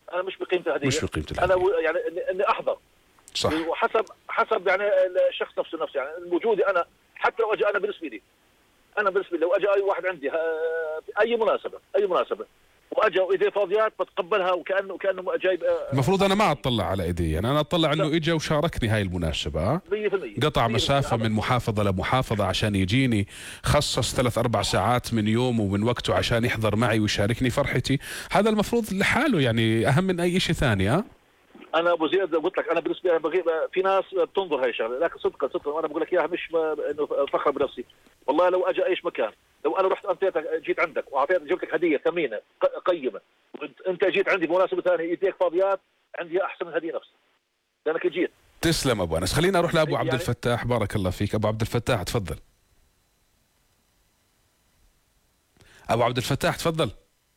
انا مش بقيمه الهديه، مش بقيمه الهديه، انا يعني اني احضر صح، وحسب حسب يعني الشخص نفسه نفسه يعني وجودي انا، حتى لو اجى انا بالنسبه لي انا بالنسبه لي لو اجى اي واحد عندي في اي مناسبه اي مناسبه واجا وايديه فاضيات بتقبلها وكانه كانه جايب. المفروض انا ما اطلع على ايدي، يعني انا اطلع انه اجى وشاركني هاي المناسبه، مية بالمية قطع مسافه من محافظه لمحافظه عشان يجيني، خصص ثلاث اربع ساعات من يومه ومن وقته عشان يحضر معي ويشاركني فرحتي، هذا المفروض لحاله يعني اهم من اي شيء ثاني. ها انا ابو زيد قلت لك انا بالنسبه لي بغي في ناس بتنظر هاي الشغله، لكن صدقا صدقا وانا بقول لك اياها مش انه فخر بنفسي، والله لو اجى ايش مكان، لو انا رحت انطيتك جيت عندك واعطيتك جبت لك هديه ثمينه قيمه وانت جيت عندي بمناسبه ثانيه ايديك فاضيات، عندي احسن من هديه نفسي لانك جيت. تسلم ابو انس. خلينا اروح لابو عبد الفتاح. بارك الله فيك ابو عبد الفتاح، تفضل. ابو عبد الفتاح تفضل.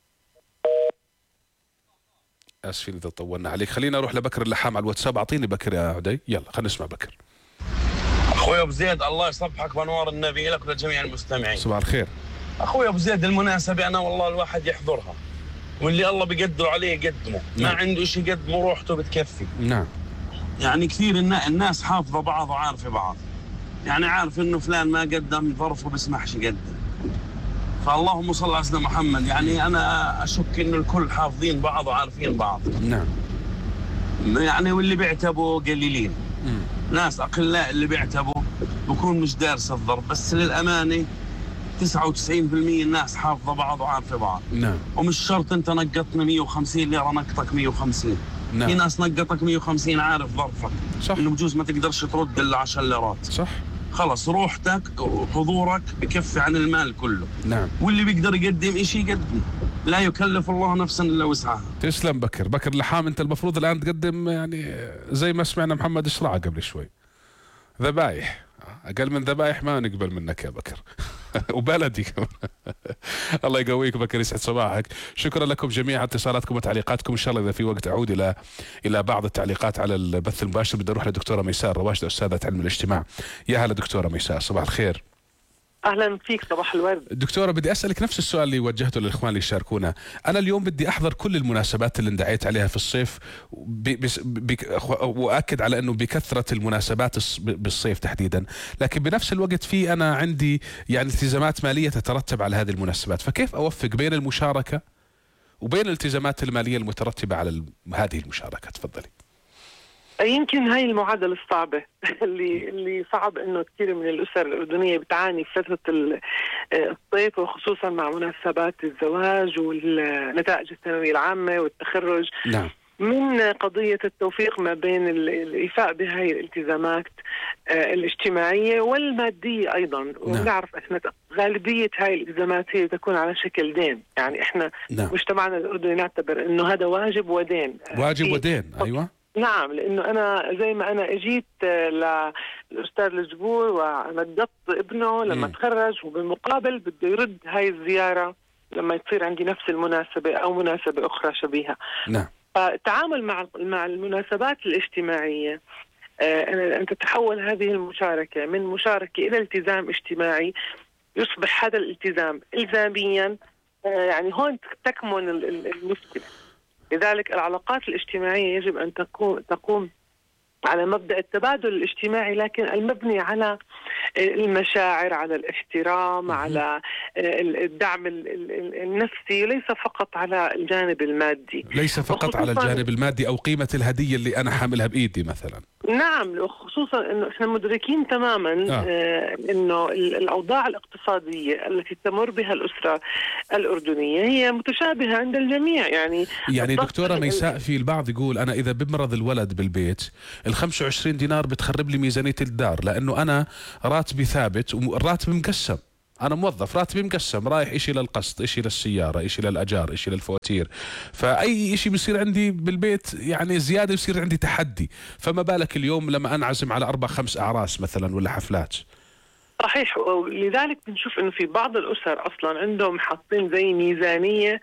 اسفين اذا طولنا عليك. خلينا اروح لبكر اللحام على الواتساب. اعطيني بكر يا عدي، يلا خلينا نسمع بكر. اخوي ابو زيد الله يصبحك بانوار النبي لك ولجميع المستمعين. صباح الخير. اخوي ابو زيد المناسبه انا والله الواحد يحضرها واللي الله بيقدر عليه يقدمه، ما نعم. عنده شيء يقدمه روحته بتكفي. نعم. يعني كثير الناس حافظه بعض وعارفه بعض، يعني عارف انه فلان ما قدم ظرفه بسمحش يقدم. فاللهم صل على سيدنا محمد، يعني انا اشك انه الكل حافظين بعض وعارفين بعض. نعم. يعني واللي بيعتبوا قليلين. مم. ناس اقلاء اللي بيعتبوا بكون مش دارس الضرب، بس للامانه تسعة وتسعين بالمئة الناس حافظه بعض وعارفه بعض. نعم. ومش شرط انت نقطنا مئة وخمسين ليره نقطك مئة وخمسين. نعم. في ناس نقطك مئة وخمسين عارف ظرفك. صح. انه بجوز ما تقدرش ترد الا عشر ليرات. صح. خلص روحتك وحضورك بكفي عن المال كله. نعم. واللي بيقدر يقدم شيء يقدم، لا يكلف الله نفسا الا وسعها. تسلم بكر. بكر لحام انت المفروض الان تقدم يعني زي ما سمعنا محمد اشرع قبل شوي ذبايح، اقل من ذبايح ما نقبل منك يا بكر. وبلدي كمان. الله يقويك بكر، يسعد صباحك. شكرا لكم جميعا اتصالاتكم وتعليقاتكم. ان شاء الله اذا في وقت اعود الى الى بعض التعليقات على البث المباشر. بدي اروح لدكتوره ميساء رواشد استاذه علم الاجتماع. يا هلا دكتوره ميساء، صباح الخير. اهلا فيك، صباح الورد. دكتوره بدي اسالك نفس السؤال اللي وجهته للاخوان اللي يشاركونا. انا اليوم بدي احضر كل المناسبات اللي اندعيت عليها في الصيف، واكد على انه بكثره المناسبات بالصيف تحديدا، لكن بنفس الوقت في انا عندي يعني التزامات ماليه تترتب على هذه المناسبات، فكيف اوفق بين المشاركه وبين الالتزامات الماليه المترتبه على هذه المشاركه؟ تفضلي. يمكن هاي المعادلة الصعبة اللي اللي صعب انه كثير من الاسر الاردنيه بتعاني في فتره الصيف، وخصوصا مع مناسبات الزواج والنتائج الثانويه العامه والتخرج. نعم. من قضيه التوفيق ما بين الايفاء بهاي الالتزامات الاجتماعيه والماديه ايضا. ونعرف احنا غالبيه هاي الالتزامات هي تكون على شكل دين، يعني احنا نعم. مجتمعنا الاردني نعتبر انه هذا واجب ودين. واجب ودين، ايوه. نعم، لانه انا زي ما انا اجيت للاستاذ الجبور ونقطت ابنه لما م. تخرج، وبالمقابل بده يرد هاي الزياره لما يصير عندي نفس المناسبه او مناسبه اخرى شبيهه. نعم. فالتعامل مع مع المناسبات الاجتماعيه آه ان تتحول هذه المشاركه من مشاركه الى التزام اجتماعي، يصبح هذا الالتزام الزاميا. آه يعني هون تكمن المشكله. لذلك العلاقات الاجتماعية يجب أن تقوم, تقوم على مبدأ التبادل الاجتماعي، لكن المبني على المشاعر، على الاحترام، م- على الدعم النفسي، ليس فقط على الجانب المادي. ليس فقط على الجانب المادي أو قيمة الهدية اللي أنا حاملها بإيدي مثلا. نعم، وخصوصا أنه إحنا مدركين تماما آه. آه أنه الأوضاع الاقتصادية التي تمر بها الأسرة الأردنية هي متشابهة عند الجميع. يعني يعني دكتورة ميساء، في البعض يقول أنا إذا بمرض الولد بالبيت الخمسة وعشرين دينار بتخرب لي ميزانية الدار، لأنه أنا راتبي ثابت والراتب مقسم، أنا موظف راتبي مقسم، رايح إشي للقسط، إشي للسيارة، إشي للأجار، إشي للفواتير، فأي إشي بيصير عندي بالبيت يعني زيادة بيصير عندي تحدي، فما بالك اليوم لما أنعزم على أربع خمس أعراس مثلا ولا حفلات. صحيح، ولذلك بنشوف إنه في بعض الأسر أصلا عندهم حاطين زي ميزانية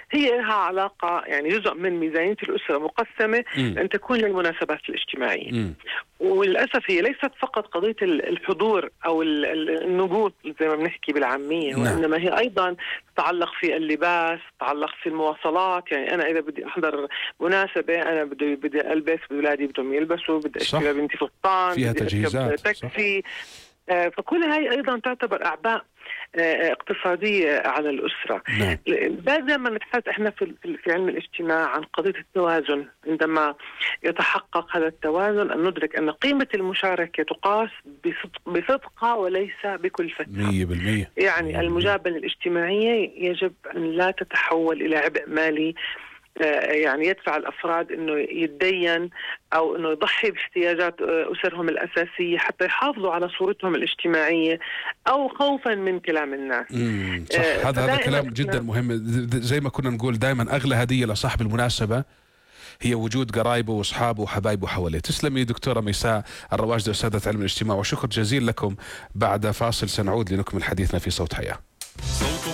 هي لها علاقة، يعني جزء من ميزانية الأسرة مقسمة م. أن تكون للمناسبات الاجتماعية. م. وللأسف هي ليست فقط قضية الحضور أو النقود زي ما بنحكي بالعامية، وإنما هي أيضا تتعلق في اللباس، تتعلق في المواصلات. يعني أنا إذا بدي أحضر مناسبة، أنا بدي بدي ألبس، أولادي بدهم يلبسوا، بدي أشتري بنتي فستان، فيها بدي تجهيزات، تاكسي. آه فكل هاي أيضا تعتبر أعباء آه اقتصادية على الأسرة. نعم. دائما نتحدث احنا في في علم الاجتماع عن قضية التوازن. عندما يتحقق هذا التوازن أن ندرك أن قيمة المشاركة تقاس بصدق بصدقها وليس بكلفتها. مية بالمية. يعني المجابلة الاجتماعية يجب أن لا تتحول إلى عبء مالي يعني يدفع الأفراد أنه يتدين أو أنه يضحي باحتياجات أسرهم الأساسية حتى يحافظوا على صورتهم الاجتماعية، أو خوفا من كلام الناس. صح. آه هذا هذا كلام جدا مهم. زي ما كنا نقول دائما أغلى هدية لصاحب المناسبة هي وجود قرايبه واصحابه وحبايبه حواليه. تسلمي دكتورة ميساء الرواجدة أستاذة علم الاجتماع، وشكر جزيل لكم. بعد فاصل سنعود لنكمل حديثنا في صوت حياة.